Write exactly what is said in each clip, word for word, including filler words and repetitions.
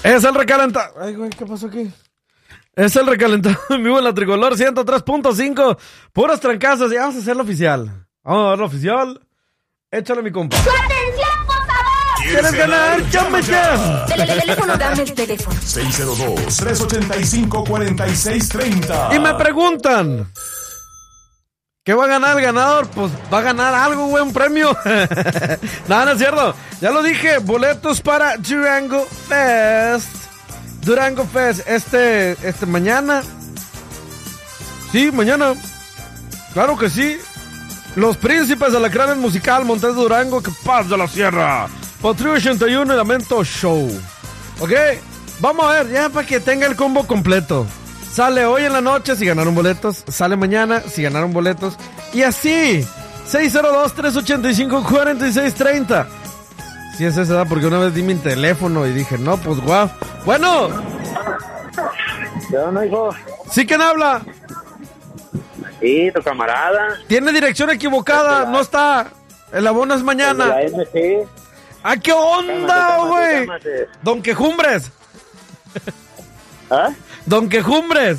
Es el recalentado. Ay, güey, ¿qué pasó aquí? Es el recalentado en vivo en la Tricolor ciento tres punto cinco. Puros trancazos. Ya vamos a hacerlo oficial. Vamos a verlo oficial. Échale, mi compa. ¡Su atención, por favor! ¿Quieres ganar? ¡Llame ya! El teléfono, dame el teléfono. seis cero dos, tres ocho cinco, cuatro seis tres cero. Y me preguntan, ¿qué va a ganar el ganador? Pues va a ganar algo, güey, un premio. No, no es cierto. Ya lo dije, boletos para Durango Fest. Durango Fest, este, este, mañana. Sí, mañana. Claro que sí. Los Príncipes de la Cráneo Musical, Montes de Durango, que paz de la Sierra. Patrulla ochenta y uno y Lamento Show. ¿Ok? Vamos a ver, ya para que tenga el combo completo. Sale hoy en la noche si ganaron boletos. Sale mañana si ganaron boletos. Y así. seis cero dos, tres ocho cinco, cuatro seis tres cero. Si es esa edad, porque una vez di mi teléfono y dije, no, pues guau. Bueno. ¿Qué onda, hijo? ¿Sí quién habla? Sí, tu camarada. Tiene dirección equivocada, no está. El abono es mañana. La M C. ¿Ah, qué onda, güey? Don Quejumbres. ¿Ah? Don Quejumbres.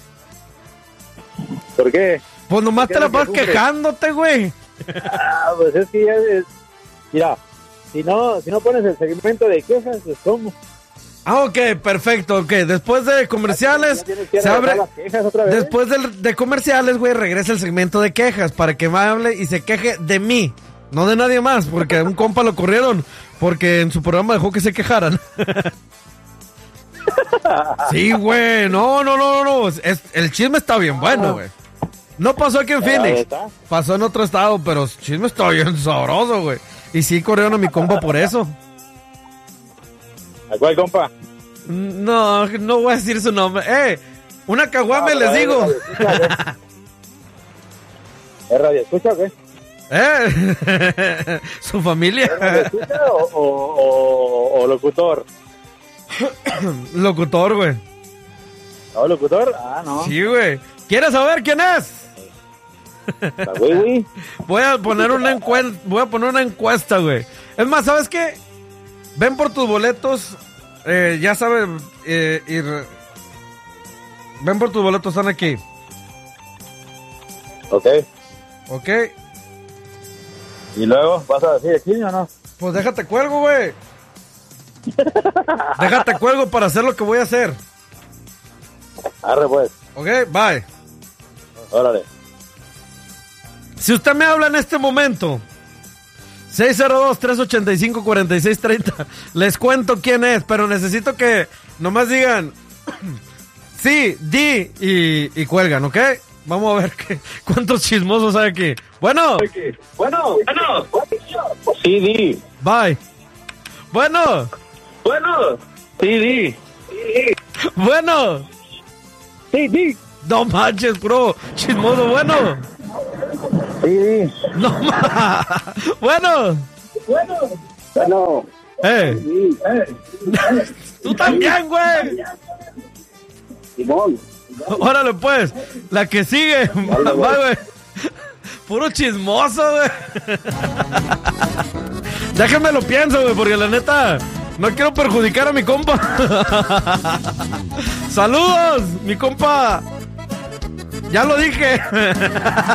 ¿Por qué? Pues nomás ¿Qué te la es Don vas Quejumbres? quejándote, güey. Ah, pues es que ya es... Mira, si no, si no pones el segmento de quejas, pues ¿cómo? Ah, ok, perfecto, ok. Después de comerciales, Ya tienes que se abre... regresar las quejas otra vez. Después de, de comerciales, güey, regresa el segmento de quejas para que me hable y se queje de mí. No de nadie más, porque a un compa lo corrieron porque en su programa dejó que se quejaran. Sí, güey, no, no, no, no, es, el chisme está bien bueno, güey. No pasó aquí en Phoenix, pasó en otro estado, pero el chisme está bien sabroso, güey. Y sí corrieron a mi compa por eso. ¿A cuál, compa? No, no voy a decir su nombre. Eh, una caguame, No, les pero, digo. ¿Es radio escucha o qué? Eh, su familia. ¿Es radio escucha o, o, o, o locutor? Locutor, güey. ¿No, locutor? Ah, no. Sí, güey. ¿Quieres saber quién es? La güey, güey. Voy a poner una encuesta, voy a poner una encuesta, güey. Es más, ¿sabes qué? Ven por tus boletos, eh, ya sabes, eh, ir... Ven por tus boletos, están aquí. Ok. Ok. ¿Y luego vas a decir aquí o no? Pues déjate cuelgo, güey. Déjate cuelgo para hacer lo que voy a hacer. Arre, pues. Ok, bye. Órale. Si usted me habla en este momento, seis cero dos, tres ocho cinco, cuatro seis tres cero, les cuento quién es, pero necesito que nomás digan sí, di y, y cuelgan, ¿ok? Vamos a ver qué, cuántos chismosos hay aquí. Bueno. Bueno, bueno. Sí, di. Bye. Bueno. Bueno. Sí, di. Bueno. Sí, di. No manches, bro. Chismoso, bueno. Sí, di. No ma. Bueno. Bueno. Bueno. Eh. Sí, eh. Tú también, güey. Simón. Órale, pues. La que sigue. Bye, güey. Puro chismoso, güey. Déjame lo pienso, güey, porque la neta no quiero perjudicar a mi compa. Saludos, mi compa. Ya lo dije.